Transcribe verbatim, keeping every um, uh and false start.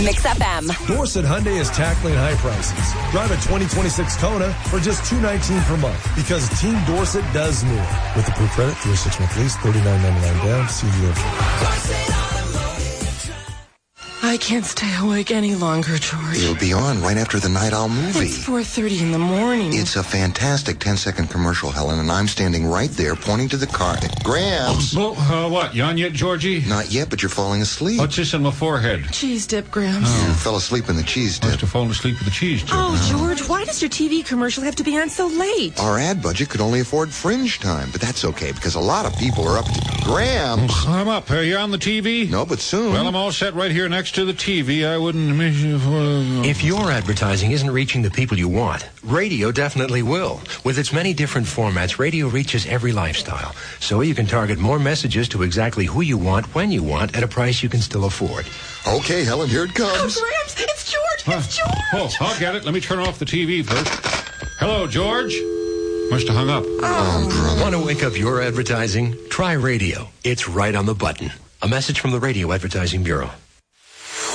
Mix F M. Dorset Hyundai is tackling high prices. Drive a twenty twenty-six Kona for just two hundred nineteen dollars per month because Team Dorset does more. With approved credit, three six month lease, thirty-nine ninety-nine down. See you. I can't stay awake any longer, George. It'll be on right after the Night Owl movie. It's four thirty in the morning. It's a fantastic ten-second commercial, Helen, and I'm standing right there pointing to the car. Gramps! Well, uh, what, you on yet, Georgie? Not yet, but you're falling asleep. What's this in my forehead? Cheese dip, Gramps. Oh. You fell asleep in the cheese dip. Must have fallen asleep with the cheese dip. Oh, George, why does your T V commercial have to be on so late? Our ad budget could only afford fringe time, but that's okay because a lot of people are up to... Gramps! I'm up. Are you on the T V? No, but soon. Well, I'm all set right here next to the T V. I wouldn't miss you for... If your advertising isn't reaching the people you want, radio definitely will. With its many different formats, radio reaches every lifestyle. So you can target more messages to exactly who you want, when you want, at a price you can still afford. Okay, Helen, here it comes. Oh, Gramps, it's George, it's George. Oh, I'll get it. Let me turn off the T V first. Hello, George. Must have hung up. Oh, brother. Want to wake up your advertising? Try radio. It's right on the button. A message from the Radio Advertising Bureau.